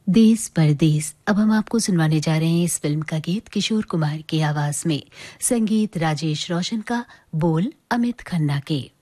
देश परदेश। अब हम आपको सुनवाने जा रहे हैं इस फिल्म का गीत किशोर कुमार की आवाज में, संगीत राजेश रोशन का, बोल अमित खन्ना के।